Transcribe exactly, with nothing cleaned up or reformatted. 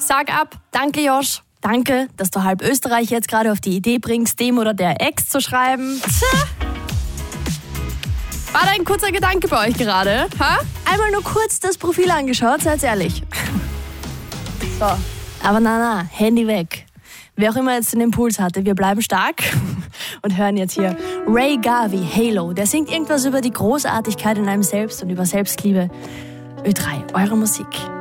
sag ab. Danke, Josh. Danke, dass du halb Österreich jetzt gerade auf die Idee bringst, dem oder der Ex zu schreiben. Tja. War da ein kurzer Gedanke bei euch gerade? Ha? Einmal nur kurz das Profil angeschaut, seid ehrlich. So, aber na na, Handy weg. Wer auch immer jetzt den Impuls hatte, wir bleiben stark und hören jetzt hier Ray Garvey, Halo. Der singt irgendwas über die Großartigkeit in einem selbst und über Selbstliebe. Ö drei, eure Musik.